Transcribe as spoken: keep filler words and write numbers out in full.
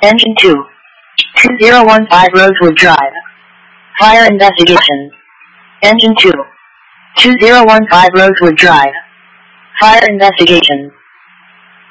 Engine two. two zero one five Rosewood Drive. Fire investigation. Engine two. two zero one five Rosewood Drive. Fire investigation.